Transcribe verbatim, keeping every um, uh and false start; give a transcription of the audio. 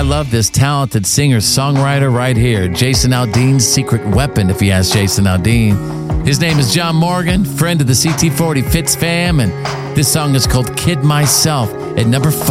I love this talented singer-songwriter right here. Jason Aldean's secret weapon, if you ask Jason Aldean. His name is John Morgan, friend of the C T forty Fitz fam, and this song is called Kid Myself at number five.